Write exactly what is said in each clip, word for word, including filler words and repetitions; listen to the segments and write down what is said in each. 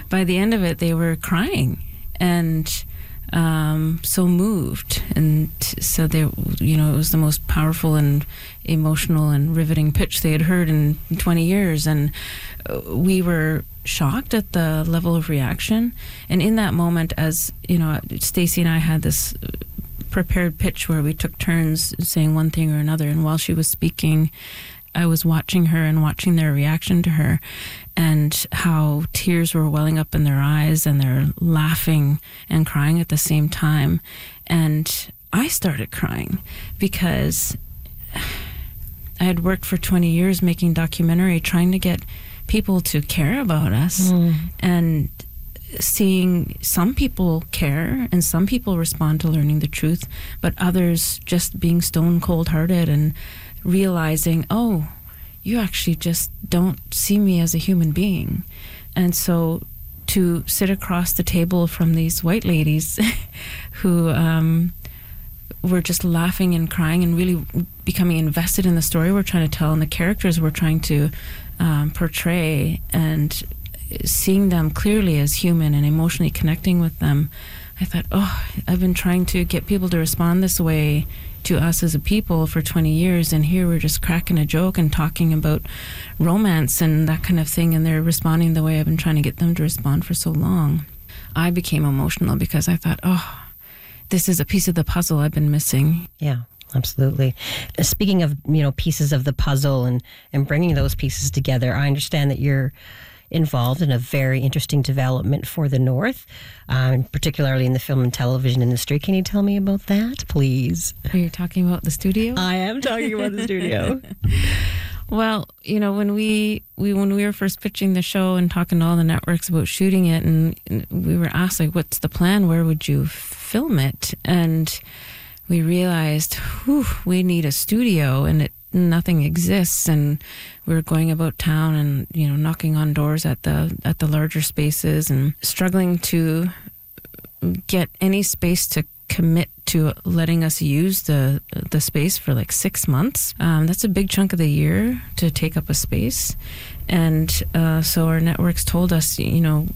by the end of it, they were crying and um, so moved. And so they, you know, it was the most powerful and emotional and riveting pitch they had heard in twenty years. And we were shocked at the level of reaction. And in that moment, as you know, Stacey and I had this prepared pitch where we took turns saying one thing or another. And while she was speaking, I was watching her and watching their reaction to her, and how tears were welling up in their eyes, and they're laughing and crying at the same time. And I started crying because I had worked for twenty years making documentary, trying to get people to care about us, mm. and seeing some people care and some people respond to learning the truth, but others just being stone cold hearted and realizing, oh, you actually just don't see me as a human being. And so to sit across the table from these white ladies who um, were just laughing and crying and really becoming invested in the story we're trying to tell and the characters we're trying to um, portray, and seeing them clearly as human and emotionally connecting with them, I thought, oh, I've been trying to get people to respond this way to us as a people for twenty years, and here we're just cracking a joke and talking about romance and that kind of thing, and they're responding the way I've been trying to get them to respond for so long. I became emotional because I thought, oh, this is a piece of the puzzle I've been missing. Yeah, absolutely. Speaking of, you know, pieces of the puzzle and, and bringing those pieces together, I understand that you're involved in a very interesting development for the North, um, particularly in the film and television industry. Can you tell me about that, please? Are you talking about the studio? I am talking about the studio. Well, you know, when we, we when we were first pitching the show and talking to all the networks about shooting it, and, and we were asked, like, what's the plan? Where would you film it? And we realized, whew, we need a studio, and it nothing exists. And we were going about town and, you know, knocking on doors at the at the larger spaces and struggling to get any space to commit to letting us use the the space for like six months. Um, that's a big chunk of the year to take up a space. And uh, so our networks told us, you know,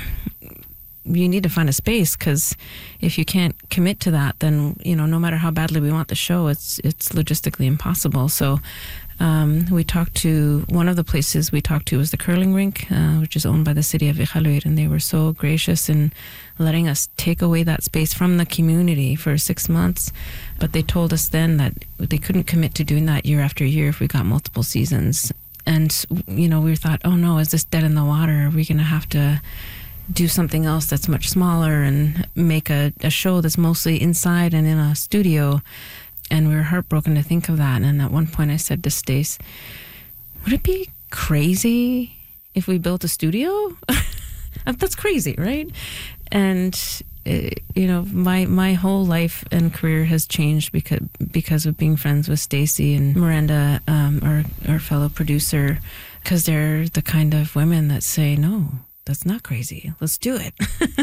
you need to find a space, because if you can't commit to that, then, you know, no matter how badly we want the show, it's it's logistically impossible. So um, we talked to, one of the places we talked to was the curling rink, uh, which is owned by the city of Iqaluit, and they were so gracious in letting us take away that space from the community for six months. But they told us then that they couldn't commit to doing that year after year if we got multiple seasons. And, you know, we thought, oh no, is this dead in the water? Are we going to have to do something else that's much smaller and make a, a show that's mostly inside and in a studio? And we were heartbroken to think of that. And at one point I said to Stace, would it be crazy if we built a studio? That's crazy, right? And uh, you know, my my whole life and career has changed because because of being friends with Stacey and Miranda, um, our our fellow producer, because they're the kind of women that say, no, that's not crazy, let's do it.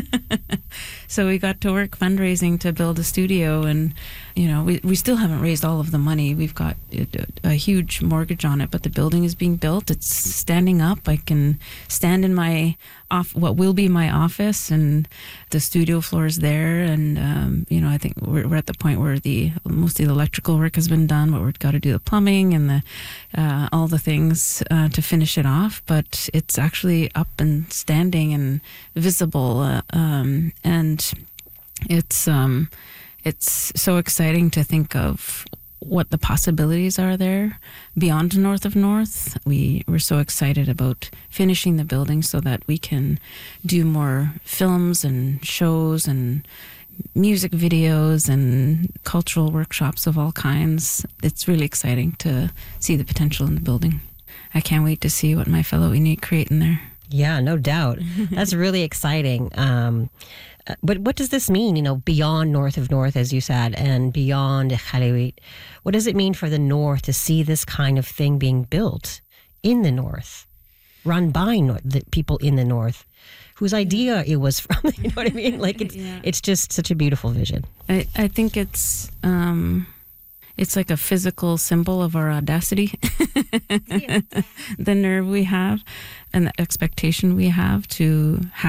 So we got to work fundraising to build a studio, and you know, we, we still haven't raised all of the money. We've got a, a huge mortgage on it, but the building is being built. It's standing up. I can stand in my off what will be my office, and the studio floor is there. And um, you know, I think we're, we're at the point where the most of the electrical work has been done, but we've got to do the plumbing and the uh, all the things uh, to finish it off. But it's actually up and standing and visible, uh, um, and it's um, it's so exciting to think of what the possibilities are there beyond North of North. We were so excited about finishing the building so that we can do more films and shows and music videos and cultural workshops of all kinds. It's really exciting to see the potential in the building. I can't wait to see what my fellow Inuit create in there. Yeah, no doubt. That's really exciting. Um, but what does this mean, you know, beyond North of North, as you said, and beyond Iqaluit? What does it mean for the North to see this kind of thing being built in the North, run by North, the people in the North, whose idea it was from? You know what I mean? Like, it's yeah. it's just such a beautiful vision. I, I think it's... Um It's like a physical symbol of our audacity, the nerve we have and the expectation we have to have